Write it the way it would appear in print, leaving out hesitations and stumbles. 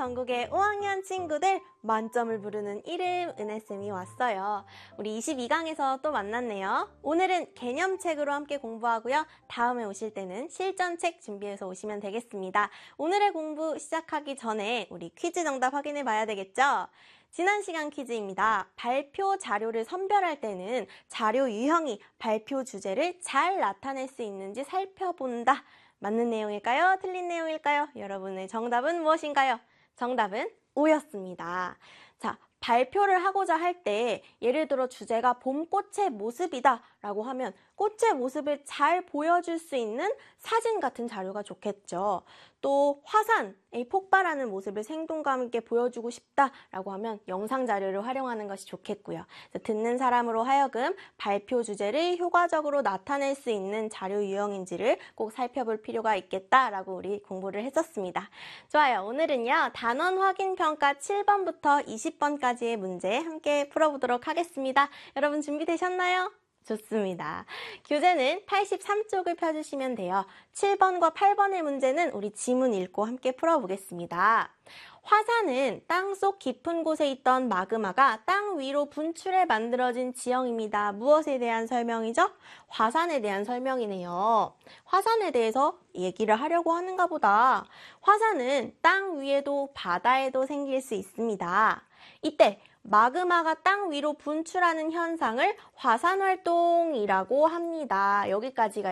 전국의 5학년 친구들 만점을 부르는 이름 은혜쌤이 왔어요. 우리 22강에서 또 만났네요. 오늘은 개념책으로 함께 공부하고요. 다음에 오실 때는 실전책 준비해서 오시면 되겠습니다. 오늘의 공부 시작하기 전에 우리 퀴즈 정답 확인해 봐야 되겠죠? 지난 시간 퀴즈입니다. 발표 자료를 선별할 때는 자료 유형이 발표 주제를 잘 나타낼 수 있는지 살펴본다. 맞는 내용일까요? 틀린 내용일까요? 여러분의 정답은 무엇인가요? 정답은 O였습니다. 자, 발표를 하고자 할 때 예를 들어 주제가 봄꽃의 모습이다 라고 하면 꽃의 모습을 잘 보여줄 수 있는 사진 같은 자료가 좋겠죠. 또 화산이 폭발하는 모습을 생동감 있게 보여주고 싶다라고 하면 영상 자료를 활용하는 것이 좋겠고요. 듣는 사람으로 하여금 발표 주제를 효과적으로 나타낼 수 있는 자료 유형인지를 꼭 살펴볼 필요가 있겠다라고 우리 공부를 했었습니다. 좋아요. 오늘은요. 단원 확인 평가 7번부터 20번까지의 문제 함께 풀어보도록 하겠습니다. 여러분 준비되셨나요? 좋습니다. 교재는 83쪽을 펴주시면 돼요. 7번과 8번의 문제는 우리 지문 읽고 함께 풀어보겠습니다. 화산은 땅속 깊은 곳에 있던 마그마가 땅 위로 분출해 만들어진 지형입니다. 무엇에 대한 설명이죠? 화산에 대한 설명이네요. 화산에 대해서 얘기를 하려고 하는가 보다. 화산은 땅 위에도 바다에도 생길 수 있습니다. 이때 마그마가 땅 위로 분출하는 현상을 화산활동이라고 합니다. 여기까지가